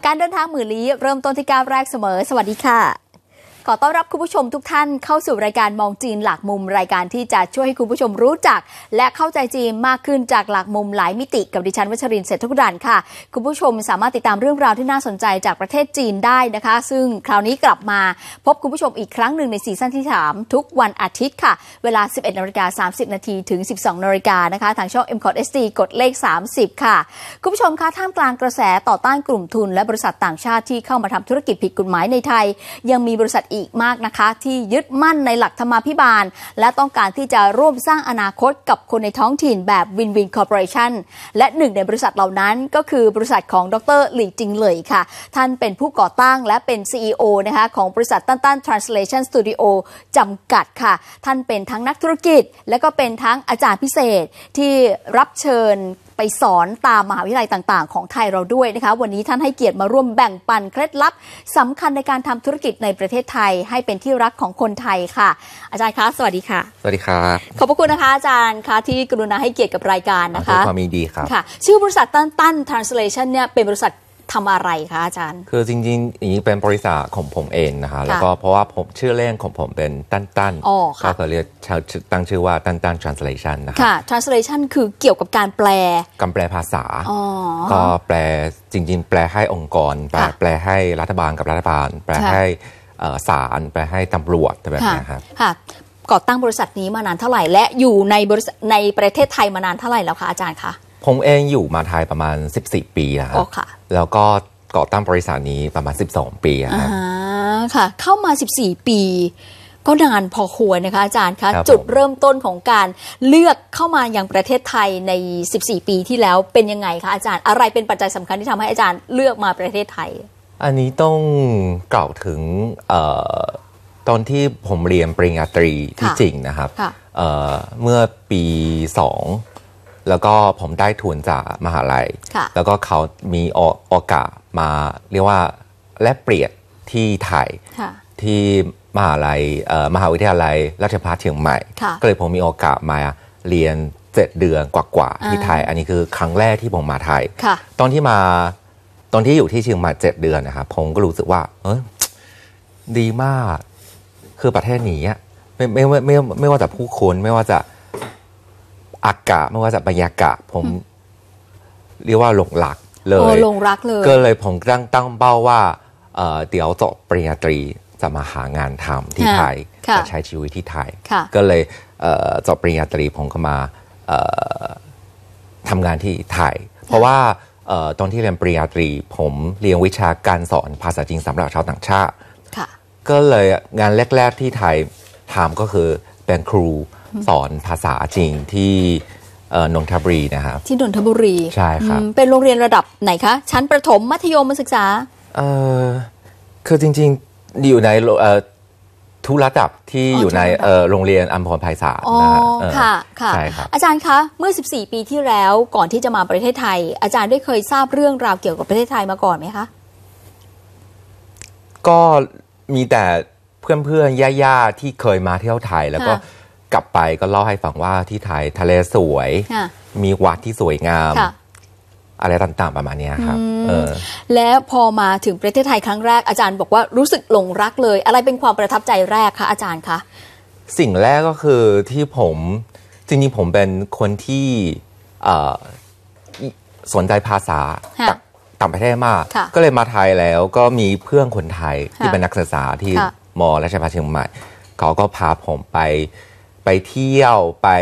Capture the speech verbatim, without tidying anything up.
การเดินทางหมื่นลี้เริ่มต้นที่ก้าวแรกเสมอสวัสดีค่ะขอต้อนรับคุณผู้ชมทุกท่านเข้าสู่รายการมองจีนหลากมุมรายการที่จะช่วยให้คุณผู้ชมรู้จักและเข้าใจจีนมากขึ้นจากหลากมุมหลายมิติกับดิฉันวัชรินทร์เศรษฐกุฎานค่ะคุณผู้ชมสามารถติดตามเรื่องราวที่น่าสนใจจากประเทศจีนได้นะคะซึ่งคราวนี้กลับมาพบคุณผู้ชมอีกครั้งหนึ่งในซีซั่นที่สามทุกวันอาทิตย์ค่ะเวลา สิบเอ็ดนาฬิกาสามสิบนาทีถึง สิบสองนาฬิกานะคะทางช่อง เอ็ม คอท เอส ดี กดเลขสามสิบค่ะคุณผู้ชมคะท่ามกลางกระแสต่อต้านกลุ่มทุนและบริษัทต่างชาติที่เข้ามาทำธุรกิจผิดกฎหมายในไทยยังมีบริษัทอีกมากนะคะที่ยึดมั่นในหลักธรรมาภิบาลและต้องการที่จะร่วมสร้างอนาคตกับคนในท้องถิ่นแบบวินวินคอร์ปอเรชั่นและหนึ่งในบริษัทเหล่านั้นก็คือบริษัทของดร.หลี่จิงเหลยค่ะท่านเป็นผู้ก่อตั้งและเป็น ซี อี โอ นะคะของบริษัทตั้นตั้น Translation Studio จำกัดค่ะท่านเป็นทั้งนักธุรกิจและก็เป็นทั้งอาจารย์พิเศษที่รับเชิญไปสอนตามมหาวิทยาลัยต่างๆของไทยเราด้วยนะคะวันนี้ท่านให้เกียรติมาร่วมแบ่งปันเคล็ดลับสำคัญในการทำธุรกิจในประเทศไทยให้เป็นที่รักของคนไทยค่ะอาจารย์คะสวัสดีค่ะสวัสดีครับขอบพระคุณนะคะอาจารย์คะที่กรุณาให้เกียรติกับรายการนะคะด้วยความยินดีครับค่ะชื่อบริษัทตั้นตั้น Translation เนี่ยเป็นบริษัททำอะไรคะอาจารย์คือจริงๆอย่างนี้เป็นบริษัทของผมเองนะคะแล้วก็เพราะว่าผมชื่อเล่นของผมเป็นตั้นตั้นก็จะเรียกตั้งชื่อว่าตั้นตั้น translation นะคะค่ะ translation คือเกี่ยวกับการแปลการแปลภาษาก็แปลจริงๆแปลให้องค์กรแปลแปลให้รัฐบาลกับรัฐบาลแปลให้ศาลแปลให้ตำรวจแบบนี้ครับค่ะก่อตั้งบริษัทนี้มานานเท่าไหร่และอยู่ในบริษัทในประเทศไทยมานานเท่าไหร่แล้วคะอาจารย์คะผมเองอยู่มาไทยประมาณสิบสี่ปีนะครับแล้วก็ก่อตั้งบริษัทนี้ประมาณสิบสองปีครับอ่าค่ะเข้ามาสิบสี่ปีก็นานพอควรนะคะอาจารย์คะจุดเริ่มต้นของการเลือกเข้ามายังประเทศไทยในสิบสี่ปีที่แล้วเป็นยังไงคะอาจารย์อะไรเป็นปัจจัยสำคัญที่ทำให้อาจารย์เลือกมาประเทศไทยอันนี้ต้องกล่าวถึงตอนที่ผมเรียนปริญญาตรีที่จริงนะครับเมื่อปีสองแล้วก็ผมได้ทุนจากมหาลัยแล้วก็เขามีโอกาสมาเรียกว่าแลกเปลี่ยนที่ไทยที่มหาลัยมหาวิทยาลัยราชภัฏเชียงใหม่ก็เลยผมมีโอกาสมาเรียนเจ็ดเดือนกว่าๆที่ไทยอันนี้คือครั้งแรกที่ผมมาไทยตอนที่มาตอนที่อยู่ที่เชียงใหม่เจ็ดเดือนนะครับผมก็รู้สึกว่าเออดีมากคือประเทศนี้ไม่ไม่ไม่ไม่ไม่ว่าจะผู้คนไม่ว่าจะอากาศไม่ว่าจะบรรยากาศผมเรียกว่าหลงรักเลยหลงรักเลยก็เลยผมตั้งตั้งเป้าว่าเเดี๋ยวจบปริญญาตรีจะมาหางานทำที่ไทยจะใช้ชีวิตที่ไทยก็เลยจบปริญญาตรีผมก็มาทำงานที่ไทยเพราะว่าตอนที่เรียนปริญญาตรีผมเรียนวิชาการสอนภาษาจีนสำหรับชาวต่างชาติก็เลยงานแรกๆที่ไทยทำก็คือเป็นครูสอนภาษาจีนที่นนทบุรีนะครับที่นนทบุรีใช่ครับเป็นโรงเรียนระดับไหนคะชั้นประถมมัธยมศึกษาเออคือจริงๆอยู่ในทุกระดับที่อยู่ในโรงเรียนอัมพรไพศาลนะค่ะค่ะอาจารย์คะเมื่อสิบสี่ปีที่แล้วก่อนที่จะมาประเทศไทยอาจารย์ได้เคยทราบเรื่องราวเกี่ยวกับประเทศไทยมาก่อนไหมคะก็มีแต่เพื่อนๆญาติๆที่เคยมาเที่ยวไทยแล้วก็กลับไปก็เล่าให้ฟังว่าที่ไทยทะเลสวยมีวัดที่สวยงามอะไรต่างๆประมาณนี้ครับแล้วพอมาถึงประเทศไทยครั้งแรกอาจารย์บอกว่ารู้สึกหลงรักเลยอะไรเป็นความประทับใจแรกคะอาจารย์คะสิ่งแรกก็คือที่ผมจริงๆผมเป็นคนที่สนใจภาษาต่างประเทศมากก็เลยมาไทยแล้วก็มีเพื่อนคนไทยที่เป็นนักศึกษาที่ม.ราชภัฏเชียงใหม่เขาก็พาผมไปไปเที่ยวไป